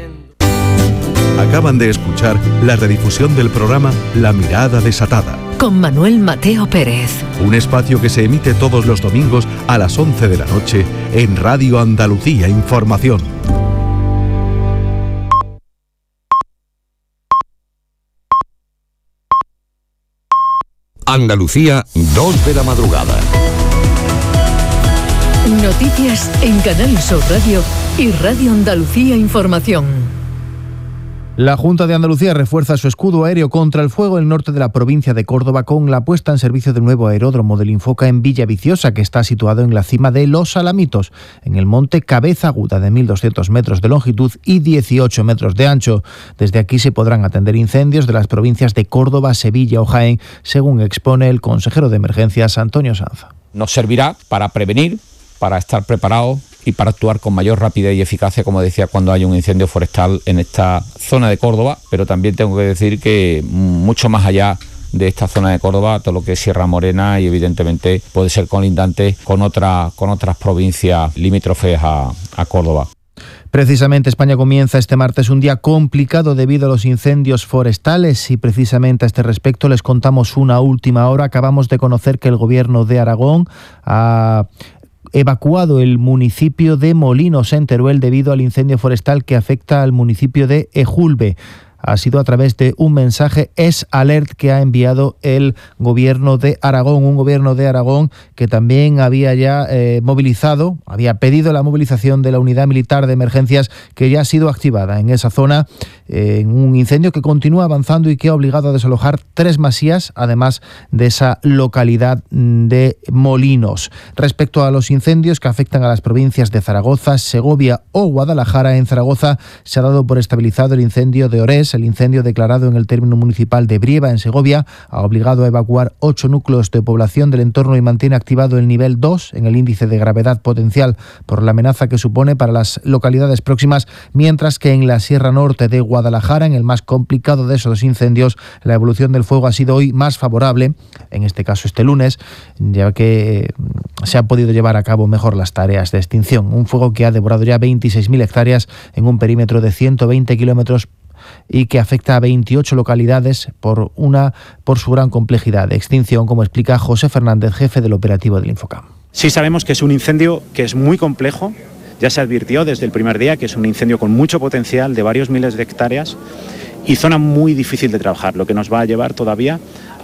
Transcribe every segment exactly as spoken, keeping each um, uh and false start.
Acaban de escuchar la redifusión del programa La Mirada Desatada, con Manuel Mateo Pérez. Un espacio que se emite todos los domingos a las once de la noche en Radio Andalucía Información. Andalucía, dos de la madrugada. Noticias en Canal Sur Radio y Radio Andalucía Información. La Junta de Andalucía refuerza su escudo aéreo contra el fuego en el norte de la provincia de Córdoba con la puesta en servicio del nuevo aeródromo del Infoca en Villaviciosa, que está situado en la cima de Los Alamitos, en el monte Cabeza Aguda, de mil doscientos metros de longitud y dieciocho metros de ancho. Desde aquí se podrán atender incendios de las provincias de Córdoba, Sevilla o Jaén, según expone el consejero de Emergencias, Antonio Sanz. Nos servirá para prevenir, para estar preparados y para actuar con mayor rapidez y eficacia, como decía, cuando hay un incendio forestal en esta zona de Córdoba, pero también tengo que decir que mucho más allá de esta zona de Córdoba, todo lo que es Sierra Morena y evidentemente puede ser colindante con, otra, con otras provincias limítrofes a, a Córdoba. Precisamente España comienza este martes un día complicado debido a los incendios forestales y precisamente a este respecto les contamos una última hora. Acabamos de conocer que el Gobierno de Aragón ha evacuado el municipio de Molinos, en Teruel, debido al incendio forestal que afecta al municipio de Ejulbe. Ha sido a través de un mensaje S Alert que ha enviado el Gobierno de Aragón, un Gobierno de Aragón que también había ya eh, movilizado, había pedido la movilización de la Unidad Militar de Emergencias que ya ha sido activada en esa zona, eh, en un incendio que continúa avanzando y que ha obligado a desalojar tres masías, además de esa localidad de Molinos. Respecto a los incendios que afectan a las provincias de Zaragoza, Segovia o Guadalajara, en Zaragoza se ha dado por estabilizado el incendio de Orés. El incendio declarado en el término municipal de Brieva, en Segovia, ha obligado a evacuar ocho núcleos de población del entorno y mantiene activado el nivel dos en el índice de gravedad potencial por la amenaza que supone para las localidades próximas, mientras que en la Sierra Norte de Guadalajara, en el más complicado de esos incendios, la evolución del fuego ha sido hoy más favorable, en este caso este lunes, ya que se han podido llevar a cabo mejor las tareas de extinción. Un fuego que ha devorado ya veintiséis mil hectáreas en un perímetro de ciento veinte kilómetros y que afecta a veintiocho localidades por una por su gran complejidad de extinción, como explica José Fernández, jefe del operativo del Infocam. Sí sabemos que es un incendio que es muy complejo, ya se advirtió desde el primer día que es un incendio con mucho potencial de varios miles de hectáreas y zona muy difícil de trabajar, lo que nos va a llevar todavía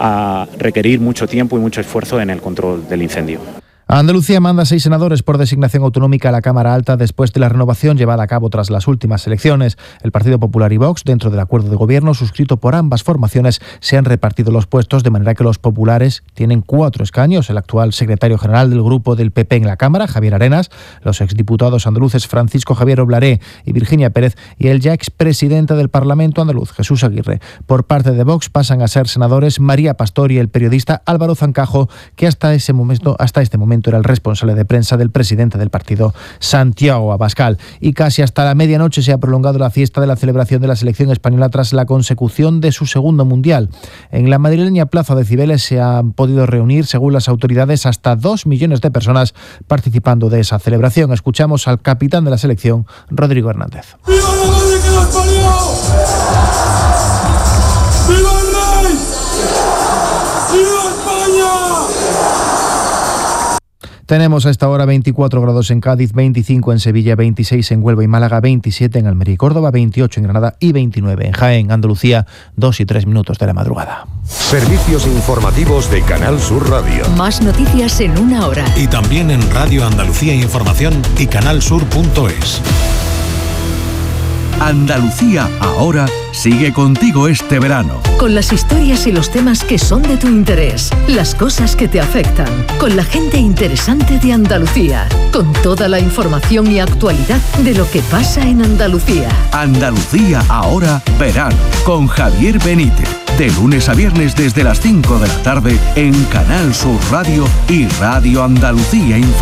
a requerir mucho tiempo y mucho esfuerzo en el control del incendio. Andalucía manda seis senadores por designación autonómica a la Cámara Alta después de la renovación llevada a cabo tras las últimas elecciones. El Partido Popular y Vox, dentro del acuerdo de gobierno suscrito por ambas formaciones, se han repartido los puestos de manera que los populares tienen cuatro escaños. El actual secretario general del grupo del P P en la Cámara, Javier Arenas, los exdiputados andaluces Francisco Javier Oblaré y Virginia Pérez y el ya expresidente del Parlamento andaluz, Jesús Aguirre. Por parte de Vox pasan a ser senadores María Pastor y el periodista Álvaro Zancajo, que hasta ese momento, hasta este momento era el responsable de prensa del presidente del partido, Santiago Abascal. Y casi hasta la medianoche se ha prolongado la fiesta de la celebración de la selección española tras la consecución de su segundo mundial. En la madrileña Plaza de Cibeles se han podido reunir, según las autoridades, hasta dos millones de personas participando de esa celebración. Escuchamos al capitán de la selección, Rodrigo Hernández. ¡Viva la madre que nos parió! ¡Viva el rey! ¡Viva España! Tenemos a esta hora veinticuatro grados en Cádiz, veinticinco en Sevilla, veintiséis en Huelva y Málaga, veintisiete en Almería y Córdoba, veintiocho en Granada y veintinueve en Jaén. Andalucía, dos y tres minutos de la madrugada. Servicios informativos de Canal Sur Radio. Más noticias en una hora. Y también en Radio Andalucía Información y canalsur punto es. Andalucía ahora sigue contigo este verano. Con las historias y los temas que son de tu interés, las cosas que te afectan, con la gente interesante de Andalucía, con toda la información y actualidad de lo que pasa en Andalucía. Andalucía ahora verano, con Javier Benítez. De lunes a viernes desde las cinco de la tarde en Canal Sur Radio y Radio Andalucía Información.